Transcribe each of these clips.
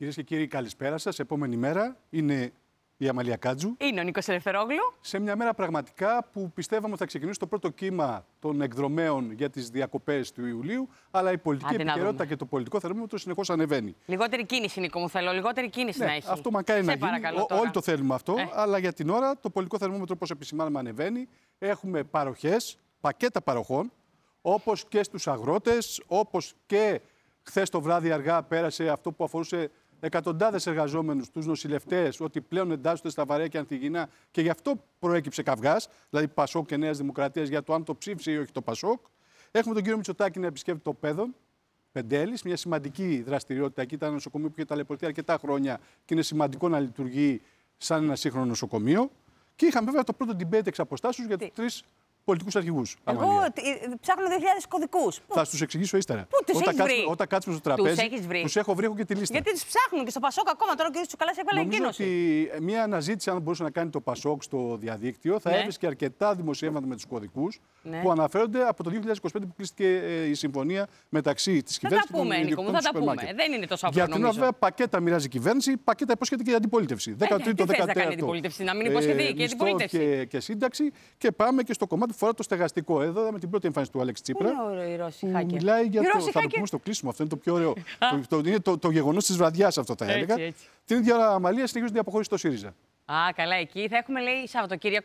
Κυρίες και κύριοι, καλησπέρα σας. Επόμενη μέρα είναι η Αμαλία Κάτζου. Είναι ο Νίκος Ελευθερόγλου. Σε μια μέρα πραγματικά που πιστεύαμε ότι θα ξεκινήσει το πρώτο κύμα των εκδρομέων για τις διακοπές του Ιουλίου, αλλά η πολιτική επικαιρότητα και το πολιτικό θερμόμετρο συνεχώς ανεβαίνει. Λιγότερη κίνηση, Νίκο, μου θέλω. Λιγότερη κίνηση να έχει. Αυτό μακάρι να γίνει. Όλοι το θέλουμε αυτό. Αλλά για την ώρα το πολιτικό θερμόμετρο, όπως επισημάναμε, ανεβαίνει. Έχουμε παροχές, πακέτα παροχών, όπως και στους αγρότες, όπως και χθες το βράδυ αργά πέρασε αυτό που αφορούσε εκατοντάδες εργαζόμενους, τους νοσηλευτές, ότι πλέον εντάσσονται στα βαρέα και ανθυγιεινά και γι' αυτό προέκυψε καυγάς, δηλαδή Πασόκ και Νέας Δημοκρατίας, για το αν το ψήφισε ή όχι το Πασόκ. Έχουμε τον κύριο Μητσοτάκη να επισκέπτεται το Πέδον, Πεντέλης, μια σημαντική δραστηριότητα. Εκεί ήταν ένα νοσοκομείο που είχε ταλαιπωρηθεί αρκετά χρόνια και είναι σημαντικό να λειτουργεί σαν ένα σύγχρονο νοσοκομείο. Και είχαμε βέβαια το πρώτο debate εξ αποστάσεως για τους τρεις πολιτικούς αρχηγούς. Εγώ ψάχνω 2.000 κωδικούς. Θα τους εξηγήσω ύστερα. Πού τους έχεις βρει? Όταν κάτσουμε στο τραπέζι, τους έχω βρει, έχω και τη λίστα. Γιατί τις ψάχνουν και στο Πασόκ ακόμα, τώρα ο κ. Τσουκαλάς έβαλε εγκοίνωση. Νομίζω ότι μια αναζήτηση, αν μπορούσε να κάνει το Πασόκ στο διαδίκτυο, θα έβρισκε αρκετά δημοσιεύματα με τους κωδικούς που αναφέρονται από το 2025 που κλείστηκε η συμφωνία μεταξύ της κυβέρνησης και των ιδιοκτητών του σούπερ μάρκετ. Δεν είναι τόσο απλό. Για την βέβαια πακέτα μοιράζει η κυβέρνηση, πακέτα υπόσχεται και η αντιπολίτευση. 13ο, 14ο. Να μην υποσχεθεί και η αντιπολίτευση. Και σύνταξη. Και πάμε και στο κομμάτι που φορά το στεγαστικό. Εδώ είδαμε την πρώτη εμφάνιση του Αλέξη Τσίπρα. Που μιλάει για το. Θα το πούμε στο κλείσιμο. Αυτό είναι το πιο ωραίο. Είναι το γεγονός της βραδιάς, αυτό θα έλεγα. Την ίδια ώρα, Αμαλία, συνεχίζονται οι αποχωρήσεις στο ΣΥΡΙΖΑ. Καλά, εκεί θα έχουμε, λέει, Σαββατοκύριακο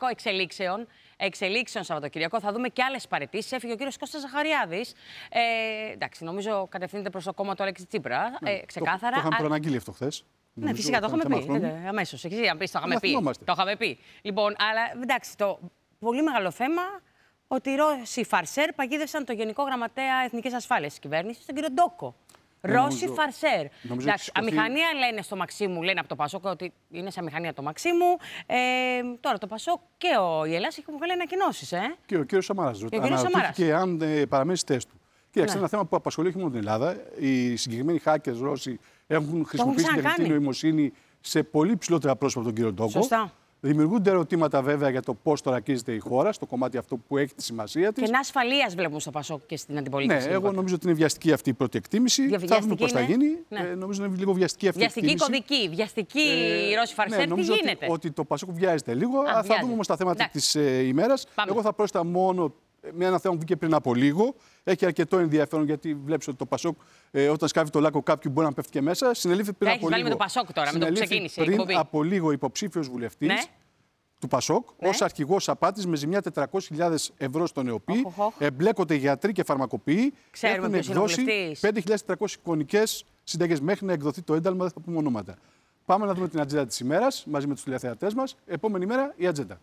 εξελίξεων Σαββατοκύριακο. Θα δούμε και άλλες παραιτήσεις. Έφυγε ο κύριος Κώστας Ζαχαριάδης. Εντάξει, νομίζω κατευθύνεται προς το κόμμα του Αλέξη Τσίπρα. Ξεκάθαρα. Το είχαμε προαναγγείλει αυτό χθες. Ναι, φυσικά το είχαμε πει. Αμέσως. Το είχαμε πει. Λοιπόν, αλλά εντάξει, το πολύ μεγάλο θέμα. Ότι οι Ρώσοι Φαρσέρ παγίδευσαν το Γενικό Γραμματέα Εθνικής Ασφάλειας της κυβέρνησης, τον κύριο Ντόκο. Ρώσοι Φαρσέρ. Εντάξει, αμηχανία λένε στο Μαξίμου, λένε από το Πασόκ ότι είναι σε αμηχανία το Μαξίμου. Τώρα το Πασόκ και η Ελλάς έχουν βγάλει ανακοινώσεις. Και ο κύριος Σαμάρας. Και αν παραμένει στη θέση του. Κοίταξε, ένα θέμα που απασχολεί όχι μόνο την Ελλάδα. Οι συγκεκριμένοι hackers Ρώσοι έχουν χρησιμοποιήσει την τεχνητή νοημοσύνη σε πολύ ψηλότερα πρόσωπα από τον κύριο Ντόκο. Σωστά. Δημιουργούνται ερωτήματα βέβαια για το πώς τορακίζεται η χώρα, στο κομμάτι αυτό που έχει τη σημασία της. Κενά ασφαλείας βλέπουμε στο Πασόκ και στην αντιπολίτευση. Ναι, εγώ νομίζω ότι είναι βιαστική αυτή η πρώτη εκτίμηση. Θα δούμε πώς θα γίνει. Νομίζω είναι λίγο βιαστική αυτή η εκτίμηση. Κωδική, βιαστική Ρώση Φαρσέρ, τι γίνεται. Ότι το Πασόκ βιάζεται λίγο. Θα δούμε όμως τα θέματα της ημέρας. Εγώ θα πρόσθετα μόνο με ένα θέμα που βγήκε πριν από λίγο. Έχει αρκετό ενδιαφέρον γιατί βλέπει ότι το Πασόκ, όταν σκάβει το λάκκο κάποιου, μπορεί να πέφτει και μέσα. Συνελήφθη πριν από λίγο. Με το Πασόκ τώρα, με το που ξεκίνησε. Πριν από λίγο υποψήφιος βουλευτής του Πασόκ, ως αρχηγός απάτης με ζημιά 400.000 ευρώ στον ΕΟΠΗ. Εμπλέκονται γιατροί και φαρμακοποιοί. Έχουν εκδώσει 5.400 εικονικές συνταγές μέχρι να εκδοθεί το ένταλμα. Δεν θα πούμε ονόματα. Πάμε να δούμε την ατζέντα της ημέρας μαζί με τους τηλεθεατές μας. Επόμενη μέρα η ατζέντα.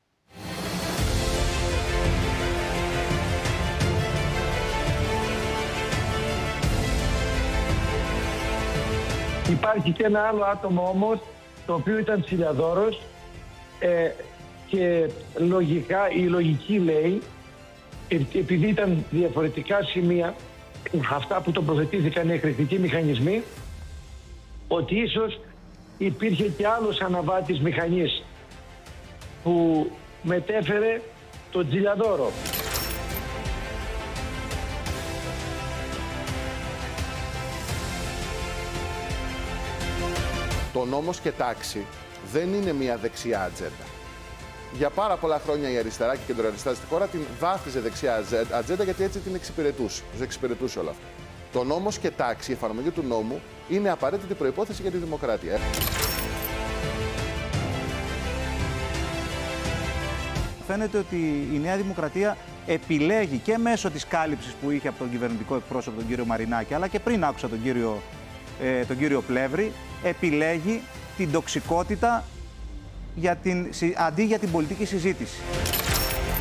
Υπάρχει και ένα άλλο άτομο όμως, το οποίο ήταν ψηλιαδόρος και λογικά, η λογική λέει, επειδή ήταν διαφορετικά σημεία, αυτά που τοποθετήθηκαν οι εκρηκτικοί μηχανισμοί, ότι ίσως υπήρχε και άλλος αναβάτης μηχανής που μετέφερε τον ψηλιαδόρο. Το νόμος και τάξη δεν είναι μια δεξιά ατζέντα. Για πάρα πολλά χρόνια η αριστερά και η κεντροαριστερά στη χώρα την βάφτιζε δεξιά ατζέντα γιατί έτσι την εξυπηρετούσε όλο αυτό. Το νόμος και τάξη, η εφαρμογή του νόμου, είναι απαραίτητη προϋπόθεση για τη δημοκρατία. Φαίνεται ότι η Νέα Δημοκρατία επιλέγει και μέσω της κάλυψης που είχε από τον κυβερνητικό εκπρόσωπο τον κύριο Μαρινάκη, αλλά και πριν άκουσα τον κύριο Πλεύρη, επιλέγει την τοξικότητα αντί για την πολιτική συζήτηση.